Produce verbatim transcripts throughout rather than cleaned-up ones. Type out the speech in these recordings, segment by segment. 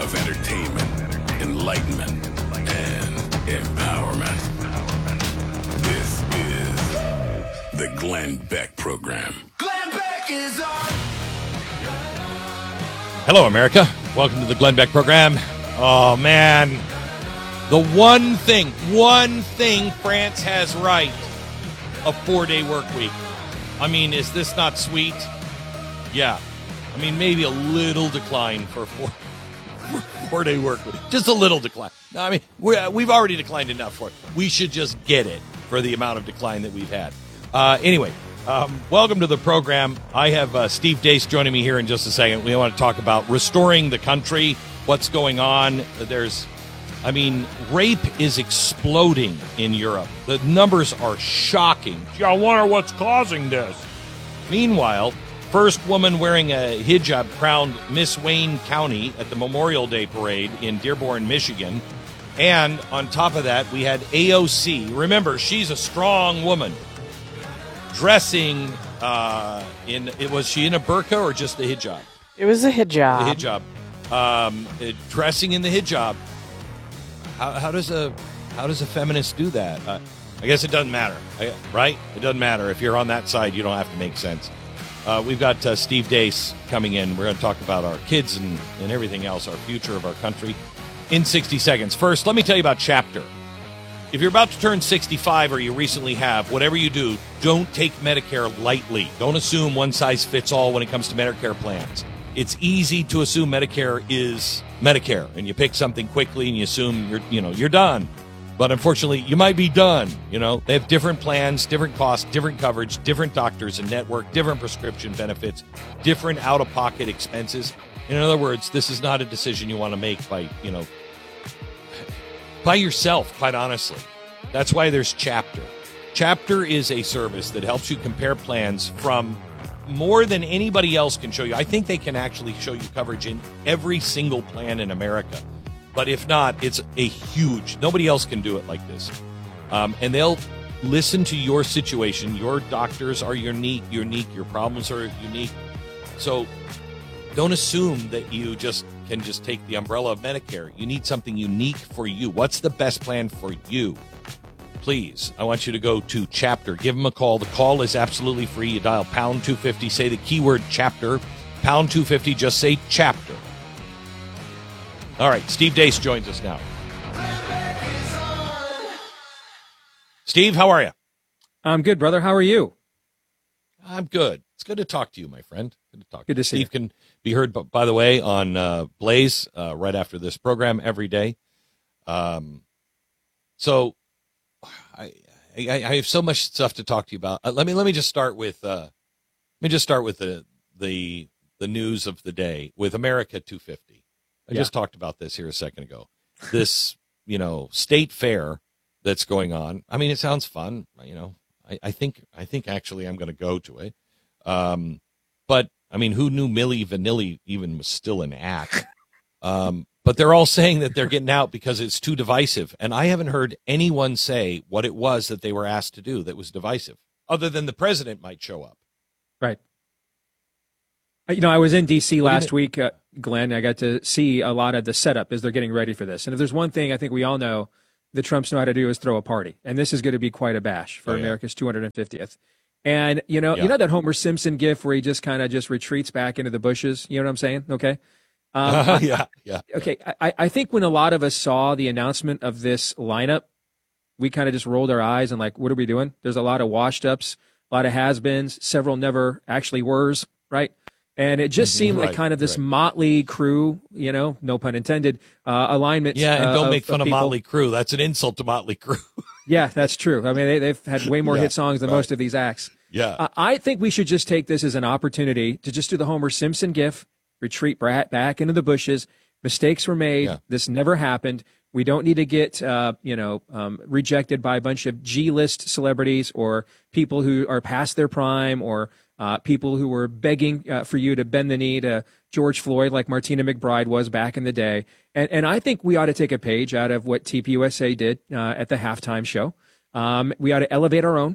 of entertainment, enlightenment, and empowerment. This is the Glenn Beck Program. Glenn Beck is on. Hello, America. Welcome to the Glenn Beck Program. Oh, man. The one thing, one thing France has right, a four-day work week. I mean, is this not sweet? Yeah. I mean, maybe a little decline for a four, four-day work week. Just a little decline. No, I mean, we're, we've already declined enough for it. We should just get it for the amount of decline that we've had. Uh, anyway, um, welcome to the program. I have uh, Steve Deace joining me here in just a second. We want to talk about restoring the country, what's going on. There's, I mean, rape is exploding in Europe. The numbers are shocking. I wonder what's causing this. Meanwhile, first woman wearing a hijab crowned Miss Wayne County at the Memorial Day Parade in Dearborn, Michigan. And on top of that, we had A O C. Remember, she's a strong woman. Dressing uh, in, it was she in a burqa or just the hijab? It was a hijab. The hijab. Um, it, dressing in the hijab. How, how does a how does a feminist do that? Uh, I guess it doesn't matter, right? It doesn't matter. If you're on that side, you don't have to make sense. Uh, we've got uh, Steve Deace coming in. We're going to talk about our kids and, and everything else, our future of our country, in sixty seconds. First, let me tell you about Chapter. If you're about to turn sixty-five or you recently have, whatever you do, don't take Medicare lightly. Don't assume one size fits all when it comes to Medicare plans. It's easy to assume Medicare is Medicare, and you pick something quickly and you assume you're, you know, you're done. But unfortunately, you might be done. You know, they have different plans, different costs, different coverage, different doctors and network, different prescription benefits, different out-of-pocket expenses. In other words, this is not a decision you want to make by, you know, by yourself, quite honestly. That's why there's Chapter. Chapter is a service that helps you compare plans from more than anybody else can show you. I think they can actually show you coverage in every single plan in America. But if not, it's a huge, nobody else can do it like this. Um, and they'll listen to your situation. Your doctors are unique, unique. Your problems are unique. So don't assume that you just can just take the umbrella of Medicare. You need something unique for you. What's the best plan for you? Please, I want you to go to Chapter. Give them a call. The call is absolutely free. You dial pound two fifty, say the keyword Chapter. Pound two fifty, just say Chapter. All right, Steve Deace joins us now. Steve, how are you? I'm good, brother. How are you? I'm good. It's good to talk to you, my friend. Good to talk. Good to see Steve you. Can be heard, by the way, on uh, Blaze uh, right after this program every day. Um, so I, I I have so much stuff to talk to you about. Uh, let me let me just start with uh, let me just start with the the the news of the day with America two fifty. I yeah. just talked about this here a second ago. This, you know, state fair that's going on. I mean, it sounds fun. You know, I, I think I think actually I'm going to go to it. Um, but I mean, who knew Milli Vanilli even was still an act? Um, but they're all saying that they're getting out because it's too divisive. And I haven't heard anyone say what it was that they were asked to do that was divisive, other than the president might show up. Right. You know, I was in D C last week, uh, Glenn. I got to see a lot of the setup as they're getting ready for this. And if there's one thing I think we all know that Trumps know how to do is throw a party. And this is going to be quite a bash for oh, yeah. America's two hundred fiftieth. And, you know, yeah. you know that Homer Simpson gif where he just kind of just retreats back into the bushes? You know what I'm saying? Okay. Um, uh, yeah, yeah. Okay. I, I think when a lot of us saw the announcement of this lineup, we kind of just rolled our eyes and like, what are we doing? There's a lot of washed ups, a lot of has-beens, several never actually were's, right? And it just seemed right, like kind of this right. motley crew, you know, no pun intended, uh, alignment. Yeah, and don't uh, make of, fun of, of Motley Crue. That's an insult to Motley Crue. Yeah, that's true. I mean, they, they've had way more yeah, hit songs than right. most of these acts. Yeah. Uh, I think we should just take this as an opportunity to just do the Homer Simpson gif, retreat back into the bushes. Mistakes were made. Yeah. This never happened. We don't need to get, uh, you know, um, rejected by a bunch of G-list celebrities or people who are past their prime or uh, people who were begging uh, for you to bend the knee to George Floyd like Martina McBride was back in the day. And, and I think we ought to take a page out of what T P U S A did uh, at the halftime show. Um, we ought to elevate our own.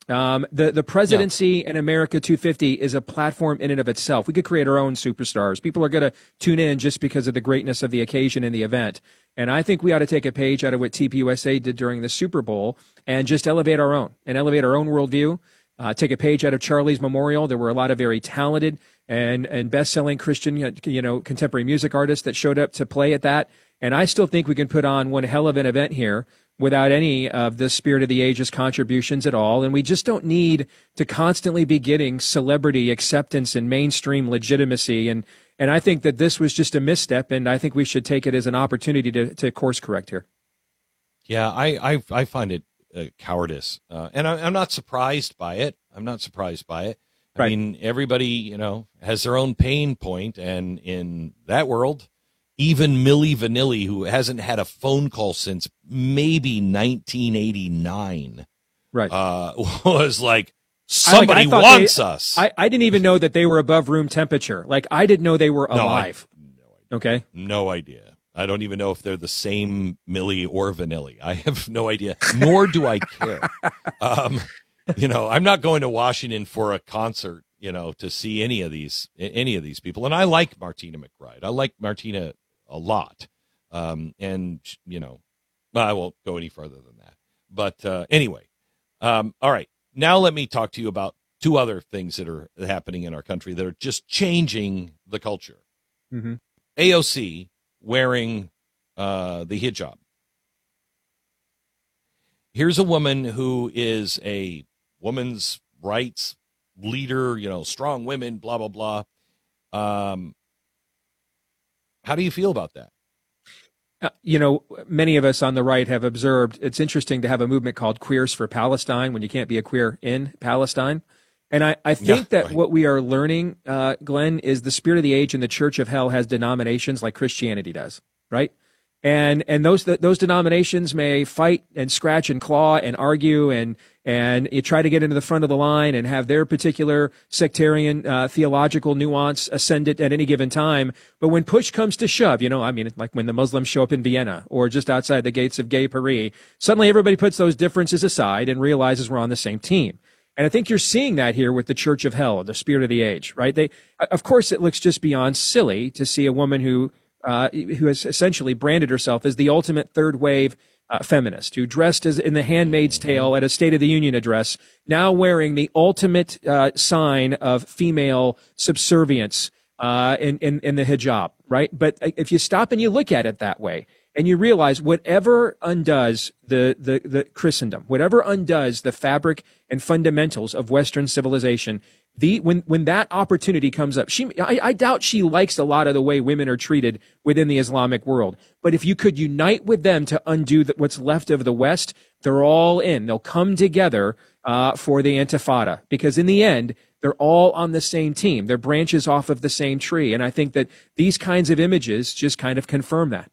Um, the, the presidency yeah. and America two fifty is a platform in and of itself. We could create our own superstars. People are going to tune in just because of the greatness of the occasion and the event. And I think we ought to take a page out of what T P U S A did during the Super Bowl and just elevate our own and elevate our own worldview. Uh, take a page out of Charlie's Memorial. There were a lot of very talented and, and best-selling Christian, you know, contemporary music artists that showed up to play at that. And I still think we can put on one hell of an event here without any of the Spirit of the Ages contributions at all. And we just don't need to constantly be getting celebrity acceptance and mainstream legitimacy. And and I think that this was just a misstep, and I think we should take it as an opportunity to, to course correct here. Yeah, I, I, I find it uh, cowardice. Uh, and I, I'm not surprised by it. I'm not surprised by it. I right. mean, everybody, you know, has their own pain point, and in that world, even Milli Vanilli, who hasn't had a phone call since maybe nineteen eighty-nine, right, uh, was like, somebody I, like, I wants they, us. I, I didn't even know that they were above room temperature. Like, I didn't know they were alive. No, I, no idea. Okay. No idea. I don't even know if they're the same Milli or Vanilli. I have no idea, nor do I care. um, you know, I'm not going to Washington for a concert, you know, to see any of these any of these people. And I like Martina McBride. I like Martina a lot. Um, and, you know, I won't go any further than that. But uh, anyway, um, all right. Now let me talk to you about two other things that are happening in our country that are just changing the culture. Mm-hmm. A O C wearing uh, the hijab. Here's a woman who is a woman's rights leader, you know, strong women, blah, blah, blah. Um, how do you feel about that? Uh, you know, many of us on the right have observed it's interesting to have a movement called Queers for Palestine when you can't be a queer in Palestine. And I, I think yeah, that right. what we are learning, uh, Glenn, is the spirit of the age and the Church of Hell has denominations like Christianity does, right? And and those those denominations may fight and scratch and claw and argue and and you try to get into the front of the line and have their particular sectarian uh, theological nuance ascendant at any given time. But when push comes to shove, you know, I mean, like when the Muslims show up in Vienna or just outside the gates of Gay Paris, suddenly everybody puts those differences aside and realizes we're on the same team. And I think you're seeing that here with the Church of Hell, the spirit of the age, right? They, of course, it looks just beyond silly to see a woman who Uh, who has essentially branded herself as the ultimate third wave uh, feminist, who dressed as in The Handmaid's Tale at a State of the Union address, now wearing the ultimate uh, sign of female subservience uh, in, in, in the hijab, right? But if you stop and you look at it that way, and you realize whatever undoes the, the, the Christendom, whatever undoes the fabric and fundamentals of Western civilization, the when when that opportunity comes up, she I, I doubt she likes a lot of the way women are treated within the Islamic world. But if you could unite with them to undo the, what's left of the West, they're all in. They'll come together uh, for the Intifada, because in the end, they're all on the same team. They're branches off of the same tree, and I think that these kinds of images just kind of confirm that.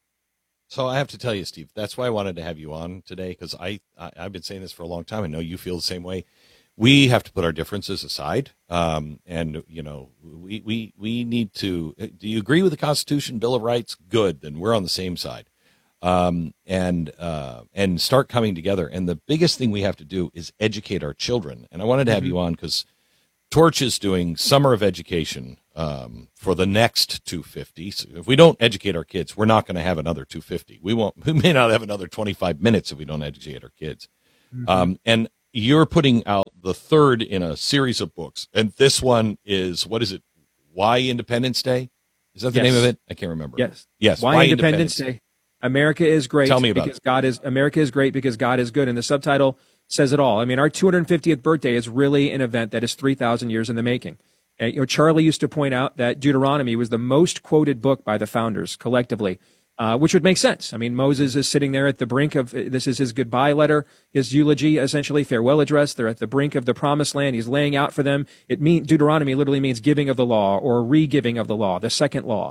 So I have to tell you, Steve, that's why I wanted to have you on today, because I, I I've been saying this for a long time. I know you feel the same way. We have to put our differences aside, um, and you know, we, we we need to. Do you agree with the Constitution, Bill of Rights? Good, then we're on the same side, um, and uh, and start coming together. And the biggest thing we have to do is educate our children. And I wanted to have mm-hmm. you on because Torch is doing Summer of Education um, for the next two fifty. So if we don't educate our kids, we're not going to have another two fifty. We won't. We may not have another twenty-five minutes if we don't educate our kids. Mm-hmm. Um, and you're putting out the third in a series of books, and this one is, what is it? Why Independence Day? Is that the yes. name of it? I can't remember. Yes. Yes. Why, Why Independence, Independence Day? America is great. Tell me about because it. God is America is great because God is good, and the subtitle says it all. I mean, our two hundred fiftieth birthday is really an event that is three thousand years in the making. And, you know, Charlie used to point out that Deuteronomy was the most quoted book by the founders collectively. Uh, which would make sense. I mean, Moses is sitting there at the brink of, this is his goodbye letter, his eulogy, essentially, farewell address. They're at the brink of the promised land. He's laying out for them. It mean, Deuteronomy literally means giving of the law or re-giving of the law, the second law.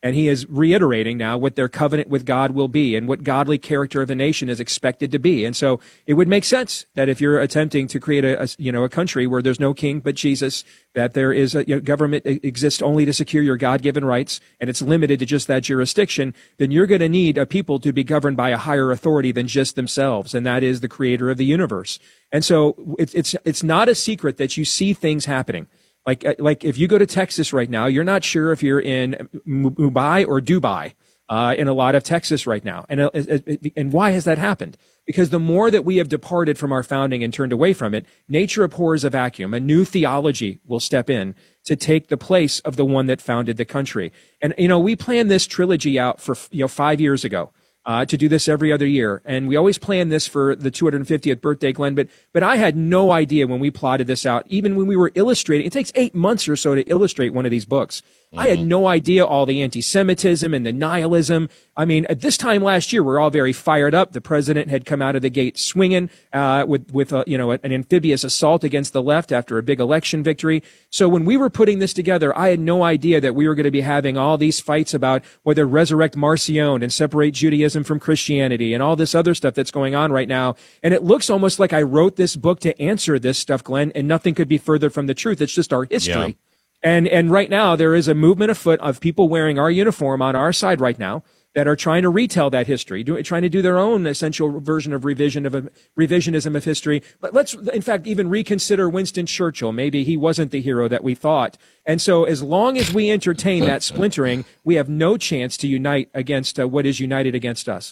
And he is reiterating now what their covenant with God will be and what godly character of a nation is expected to be. And so it would make sense that if you're attempting to create a, a you know, a country where there's no king but Jesus, that there is a you know, government exists only to secure your God-given rights, and it's limited to just that jurisdiction, then you're going to need a people to be governed by a higher authority than just themselves, and that is the creator of the universe. And so it's, it's, it's not a secret that you see things happening. Like, like if you go to Texas right now, you're not sure if you're in Mumbai or Dubai, uh, in a lot of Texas right now. And, uh, and why has that happened? Because the more that we have departed from our founding and turned away from it, nature abhors a vacuum. A new theology will step in to take the place of the one that founded the country. And, you know, we planned this trilogy out for, you know, five years ago. Uh, to do this every other year. And we always plan this for the two hundred fiftieth birthday, Glenn, but, but I had no idea when we plotted this out, even when we were illustrating. It takes eight months or so to illustrate one of these books. Mm-hmm. I had no idea all the anti-Semitism and the nihilism. I mean, at this time last year, we're all very fired up. The president had come out of the gate swinging, uh, with, with, a, you know, an amphibious assault against the left after a big election victory. So when we were putting this together, I had no idea that we were going to be having all these fights about whether resurrect Marcion and separate Judaism from Christianity and all this other stuff that's going on right now. And it looks almost like I wrote this book to answer this stuff, Glenn, and nothing could be further from the truth. It's just our history. Yeah. And, and right now there is a movement afoot of people wearing our uniform on our side right now that are trying to retell that history, do, trying to do their own essential version of revision of a, revisionism of history. But let's, in fact, even reconsider Winston Churchill. Maybe he wasn't the hero that we thought. And so as long as we entertain that splintering, we have no chance to unite against uh, what is united against us.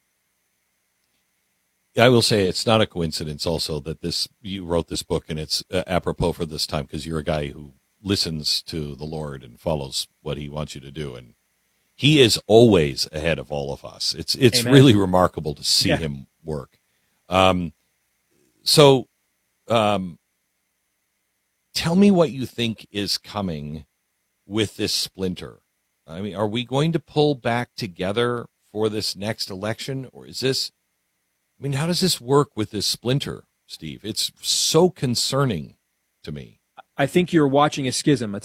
I will say it's not a coincidence also that this you wrote this book, and it's uh, apropos for this time because you're a guy who listens to the Lord and follows what he wants you to do. And he is always ahead of all of us. It's it's Amen. Really remarkable to see yeah. him work. Um, so um, tell me what you think is coming with this splinter. I mean, are we going to pull back together for this next election, or is this, I mean, how does this work with this splinter, Steve? It's so concerning to me. I think you're watching a schism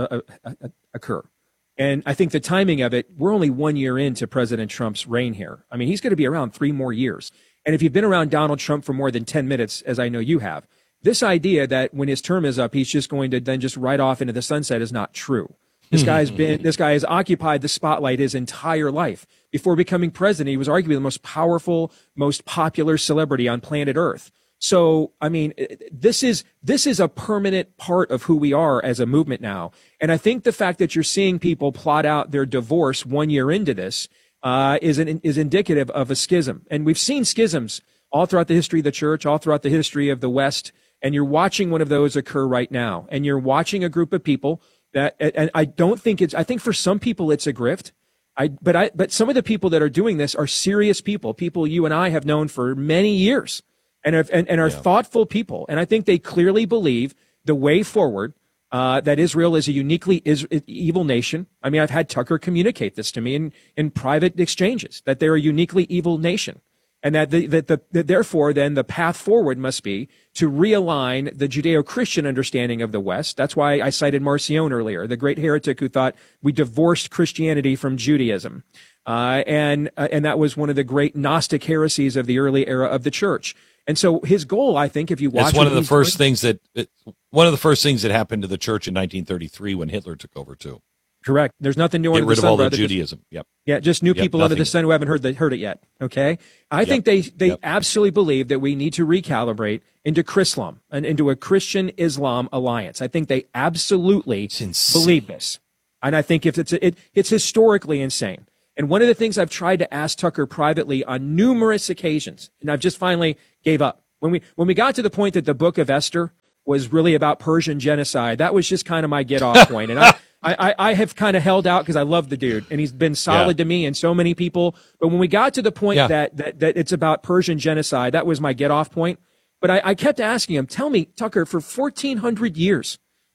occur. And I think the timing of it, we're only one year into President Trump's reign here. I mean, he's going to be around three more years. And if you've been around Donald Trump for more than ten minutes, as I know you have, this idea that when his term is up, he's just going to then just ride off into the sunset is not true. This guy's been, this guy has occupied the spotlight his entire life. Before becoming president, he was arguably the most powerful, most popular celebrity on planet Earth. So, I mean, this is, this is a permanent part of who we are as a movement now. And I think the fact that you're seeing people plot out their divorce one year into this, uh, is an, is indicative of a schism. And we've seen schisms all throughout the history of the church, all throughout the history of the West. And you're watching one of those occur right now. And you're watching a group of people that, and I don't think it's, I think for some people it's a grift. I, but I, but some of the people that are doing this are serious people, people you and I have known for many years and are, and, and are yeah. thoughtful people. And I think they clearly believe the way forward, uh, that Israel is a uniquely is, evil nation. I mean, I've had Tucker communicate this to me in, in private exchanges, that they're a uniquely evil nation. And that, the, that, the, that therefore then the path forward must be to realign the Judeo-Christian understanding of the West. That's why I cited Marcion earlier, the great heretic who thought we divorced Christianity from Judaism. Uh, and, uh, and that was one of the great Gnostic heresies of the early era of the church. And so his goal, I think, if you watch... It's one of the first things that, it, one of the first things that happened to the church in nineteen thirty-three when Hitler took over too. Correct. There's nothing new Get under rid the sun. of all the brother. Judaism. Yep. Yeah, just new yep, people nothing. under the sun who haven't heard the, heard it yet. Okay. I yep. think they they yep. absolutely believe that we need to recalibrate into Chrislam and into a Christian Islam alliance. I think they absolutely believe this, and I think if it's it, it's historically insane. And one of the things I've tried to ask Tucker privately on numerous occasions, and I've just finally gave up when we when we got to the point that the Book of Esther was really about Persian genocide. That was just kind of my get off point, and I. I, I have kind of held out because I love the dude and he's been solid yeah. to me and so many people. But when we got to the point yeah. that, that, that it's about Persian genocide, that was my get off point. But I, I kept asking him, tell me, Tucker, for fourteen hundred years,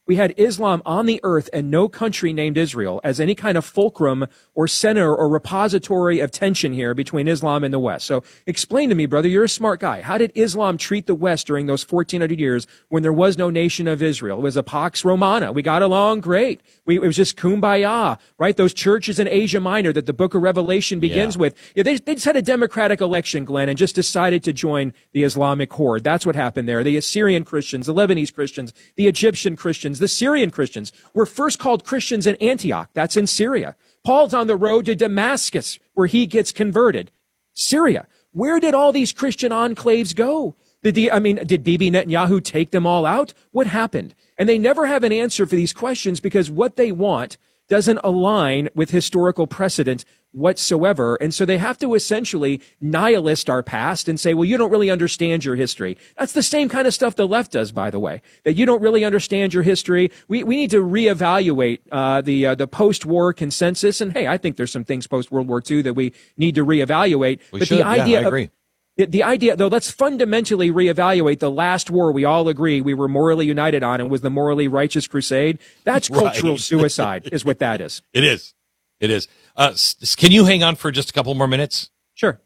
We had Islam on the earth and no country named Israel as any kind of fulcrum or center or repository of tension here between Islam and the West. So explain to me, brother, you're a smart guy. How did Islam treat the West during those fourteen hundred years when there was no nation of Israel? It was a Pax Romana. We got along great. We, it was just kumbaya, right? Those churches in Asia Minor that the book of Revelation begins yeah. with. Yeah, they, they just had a democratic election, Glenn, and just decided to join the Islamic horde. That's what happened there. The Assyrian Christians, the Lebanese Christians, the Egyptian Christians, the Syrian Christians were first called Christians in Antioch. That's in Syria. Paul's on the road to Damascus, where he gets converted. Syria. Where did all these Christian enclaves go? Did the, I mean, did Bibi Netanyahu take them all out? What happened? And they never have an answer for these questions because what they want doesn't align with historical precedent whatsoever. And so they have to essentially nihilist our past and say, well, you don't really understand your history. That's the same kind of stuff the left does, by the way, that you don't really understand your history. We we need to reevaluate uh, the uh, the post-war consensus. And hey, I think there's some things post-World War Two that we need to reevaluate. We but should. the idea yeah, I agree. Of, The, the idea, though, let's fundamentally reevaluate the last war we all agree we were morally united on and was the morally righteous crusade. That's cultural right. suicide is what that is. It is. It is. Uh, s- can you hang on for just a couple more minutes? Sure.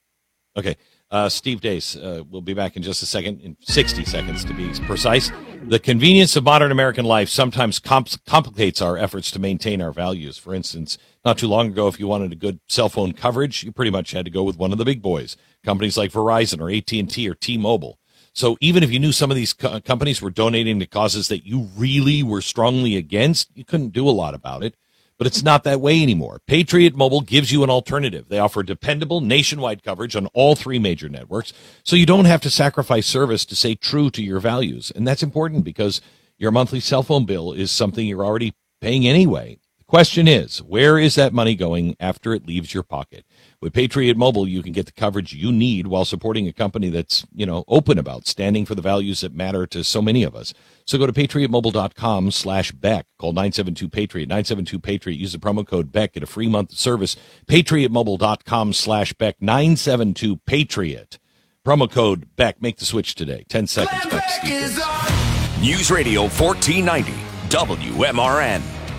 Okay. Uh, Steve Deace uh, will be back in just a second, in sixty seconds to be precise. The convenience of modern American life sometimes comp- complicates our efforts to maintain our values. For instance, not too long ago, if you wanted a good cell phone coverage, you pretty much had to go with one of the big boys, companies like Verizon or A T and T or T-Mobile. So even if you knew some of these co- companies were donating to causes that you really were strongly against, you couldn't do a lot about it. But it's not that way anymore. Patriot Mobile gives you an alternative. They offer dependable nationwide coverage on all three major networks, so you don't have to sacrifice service to stay true to your values. And that's important because your monthly cell phone bill is something you're already paying anyway. The question is, where is that money going after it leaves your pocket? With Patriot Mobile, you can get the coverage you need while supporting a company that's, you know, open about standing for the values that matter to so many of us. So go to patriotmobile.com slash Beck. Call nine seven two Patriot, nine seven two Patriot. Use the promo code Beck. Get a free month of service. patriotmobile.com slash Beck, nine seven two Patriot. Promo code Beck. Make the switch today. ten seconds. Back to Steve. News Radio fourteen ninety, W M R N.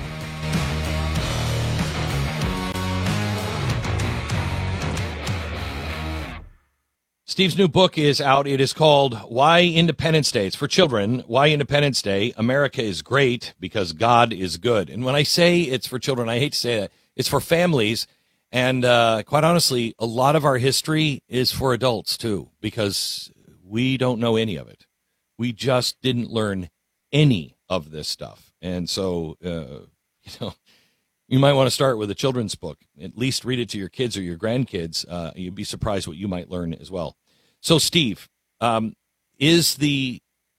Steve's new book is out. It is called Why Independence Day. It's for children. Why Independence Day? America is great because God is good. And when I say it's for children, I hate to say that. It's for families. And uh, quite honestly, a lot of our history is for adults, too, because we don't know any of it. We just didn't learn any of this stuff. And so, uh, you know, you might want to start with a children's book. At least read it to your kids or your grandkids. Uh, you'd be surprised what you might learn as well. So, Steve, um, is the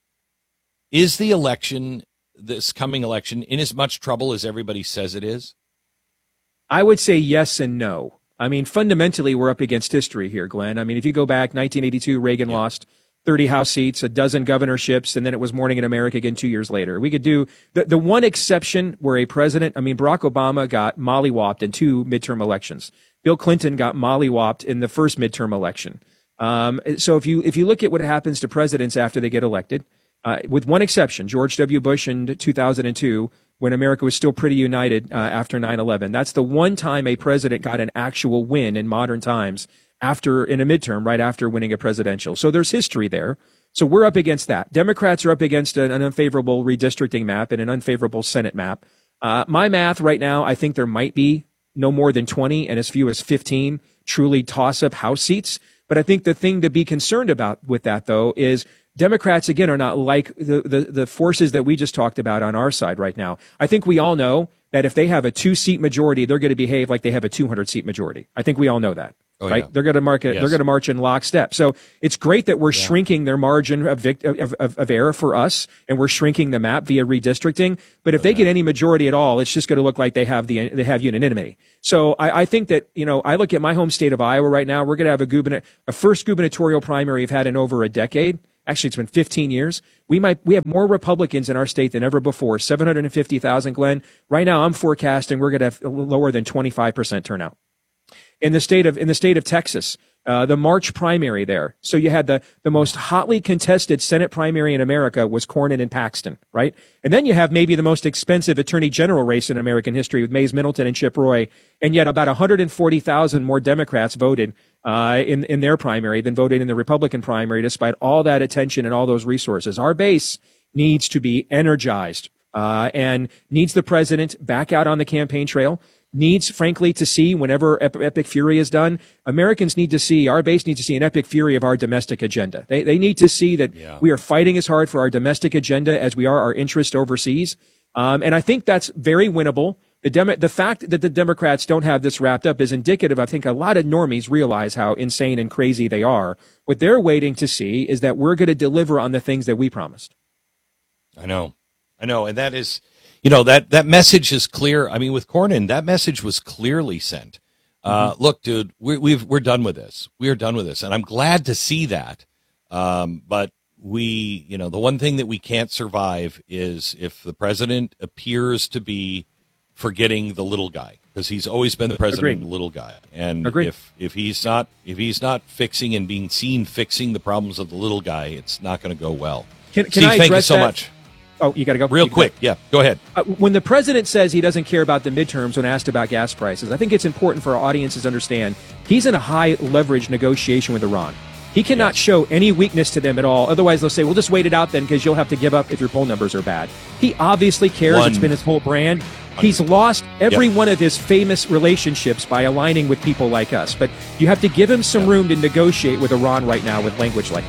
is the election, this coming election, in as much trouble as everybody says it is? I would say yes and no. I mean, fundamentally, we're up against history here, Glenn. I mean, if you go back, nineteen eighty-two, Reagan yeah. lost thirty House seats, a dozen governorships, and then it was Morning in America again two years later. We could do the, the one exception where a president, I mean, Barack Obama got mollywopped in two midterm elections. Bill Clinton got mollywopped in the first midterm election. Um, so if you if you look at what happens to presidents after they get elected, uh, with one exception, George W. Bush in two thousand two, when America was still pretty united uh, after nine eleven, that's the one time a president got an actual win in modern times after in a midterm, right after winning a presidential. So there's history there. So we're up against that. Democrats are up against an, an unfavorable redistricting map and an unfavorable Senate map. Uh, my math right now, I think there might be no more than twenty and as few as fifteen truly toss-up House seats. But I think the thing to be concerned about with that, though, is Democrats, again, are not like the, the, the forces that we just talked about on our side right now. I think we all know that if they have a two-seat majority, they're going to behave like they have a two hundred seat majority. I think we all know that. Oh, right? Yeah. They're going to mark it. Yes. They're going to march in lockstep. So it's great that we're yeah. shrinking their margin of, vict- of, of, of error for us, and we're shrinking the map via redistricting. But if they get any majority at all, it's just going to look like they have the they have unanimity. So I, I think that, you know, I look at my home state of Iowa right now. We're going to have a guberna- a first gubernatorial primary we've had in over a decade. Actually, it's been fifteen years. We might we have more Republicans in our state than ever before. seven hundred fifty thousand, Glenn. Right now, I'm forecasting we're going to have lower than twenty-five percent turnout. In the state of in the state of Texas, uh, the March primary there. So you had the, the most hotly contested Senate primary in America was Cornyn and Paxton, right? And then you have maybe the most expensive attorney general race in American history with Mays Middleton and Chip Roy. And yet about one hundred forty thousand more Democrats voted uh, in, in their primary than voted in the Republican primary, despite all that attention and all those resources. Our base needs to be energized uh, and needs the president back out on the campaign trail. Needs, frankly, to see whenever Epic Fury is done, Americans need to see, our base needs to see an Epic Fury of our domestic agenda. They they need to see that yeah. we are fighting as hard for our domestic agenda as we are our interest overseas. Um, and I think that's very winnable. The, Demo- the fact that the Democrats don't have this wrapped up is indicative. I think a lot of normies realize how insane and crazy they are. What they're waiting to see is that we're going to deliver on the things that we promised. I know. I know. And that is... You know, that, that message is clear. I mean, with Cornyn, that message was clearly sent. Uh, mm-hmm. Look, dude, we, we've, we're done with this. We are done with this. And I'm glad to see that. Um, but we, you know, the one thing that we can't survive is if the president appears to be forgetting the little guy, because he's always been the president Agreed. of the little guy. And Agreed. if if he's not if he's not fixing and being seen fixing the problems of the little guy, it's not going to go well. Can, can Steve, I thank you so that? much. Oh, you got to go real quick. Go. Yeah, go ahead. Uh, when the president says he doesn't care about the midterms when asked about gas prices, I think it's important for our audiences to understand he's in a high leverage negotiation with Iran. He cannot yes. show any weakness to them at all. Otherwise, they'll say, "We'll just wait it out then, because you'll have to give up if your poll numbers are bad." He obviously cares. One. It's been his whole brand. He's lost every yep. one of his famous relationships by aligning with people like us. But you have to give him some yep. room to negotiate with Iran right now with language like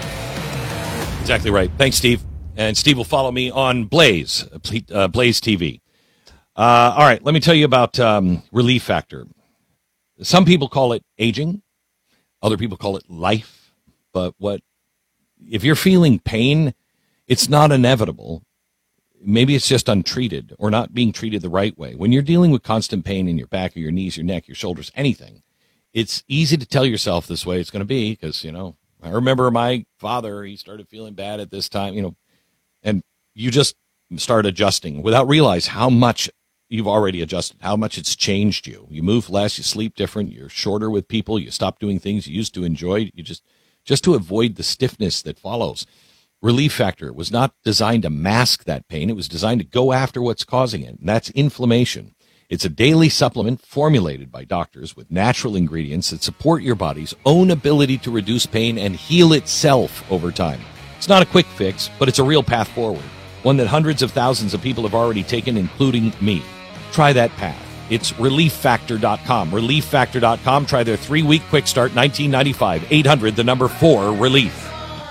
that. Exactly right. Thanks, Steve. And Steve will follow me on Blaze, uh, Blaze T V. Uh, all right, let me tell you about um, Relief Factor. Some people call it aging. Other people call it life. But what if you're feeling pain, it's not inevitable. Maybe it's just untreated or not being treated the right way. When you're dealing with constant pain in your back or your knees, your neck, your shoulders, anything, it's easy to tell yourself this way it's going to be because, you know, I remember my father, he started feeling bad at this time, you know, and you just start adjusting without realize how much you've already adjusted, how much it's changed you. You move less, you sleep different, you're shorter with people, you stop doing things you used to enjoy, you just just to avoid the stiffness that follows. Relief Factor was not designed to mask that pain. It was designed to go after what's causing it, and that's inflammation. It's a daily supplement formulated by doctors with natural ingredients that support your body's own ability to reduce pain and heal itself over time. It's not a quick fix, but it's a real path forward, one that hundreds of thousands of people have already taken, including me. Try that path. It's relief factor dot com. relief factor dot com. Try their three-week quick start, nineteen ninety-five. eight hundred, the number four, relief.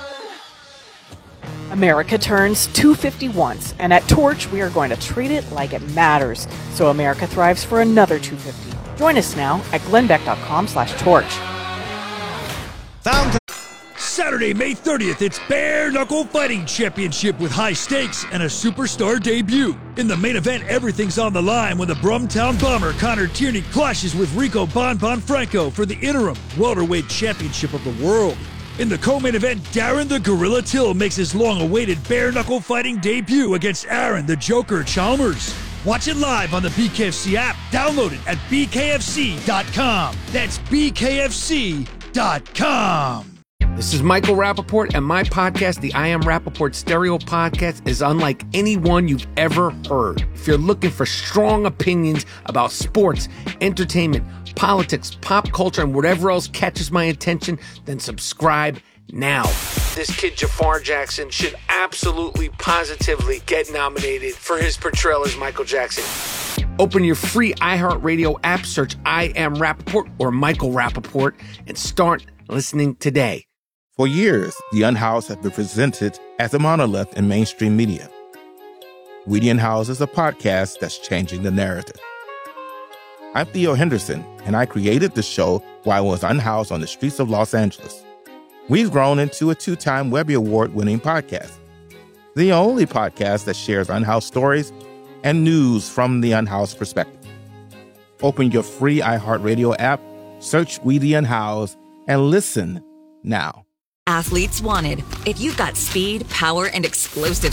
America turns two fifty once, and at Torch, we are going to treat it like it matters, so America thrives for another two fifty. Join us now at glenn beck dot com slash torch. Found Saturday, May thirtieth, it's Bare Knuckle Fighting Championship with high stakes and a superstar debut. In the main event, everything's on the line when the Brumtown Bomber Connor Tierney clashes with Rico Bon Bon Franco for the interim welterweight championship of the world. In the co-main event, Darren the Gorilla Till makes his long-awaited bare knuckle fighting debut against Aaron the Joker Chalmers. Watch it live on the B K F C app. Download it at b k f c dot com. That's b k f c dot com. This is Michael Rappaport, and my podcast, the I Am Rappaport Stereo Podcast, is unlike any one you've ever heard. If you're looking for strong opinions about sports, entertainment, politics, pop culture, and whatever else catches my attention, then subscribe now. This kid Jafar Jackson should absolutely, positively get nominated for his portrayal as Michael Jackson. Open your free iHeartRadio app, search I Am Rappaport or Michael Rappaport, and start listening today. For years, The Unhoused has been presented as a monolith in mainstream media. We The Unhoused is a podcast that's changing the narrative. I'm Theo Henderson, and I created the show while I was unhoused on the streets of Los Angeles. We've grown into a two-time Webby Award-winning podcast, the only podcast that shares unhoused stories and news from the unhoused perspective. Open your free iHeartRadio app, search We The Unhoused, and listen now. Athletes wanted. If you've got speed, power, and explosive